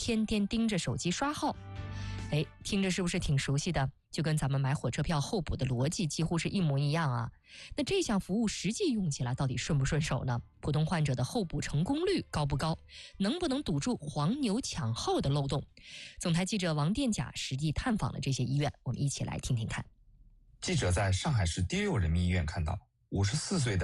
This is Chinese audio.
天天盯着手机刷号。听着是不是挺熟悉的？就跟咱们买火车票候补的逻辑几乎是一模一样啊。那这项服务实际用起来到底顺不顺手呢？普通患者的候补成功率高不高？能不能堵住黄牛抢号的漏洞？总台记者王殿甲实地探访了这些医院，我们一起来听听看。 记者在上海市第六人民医院看到，54岁的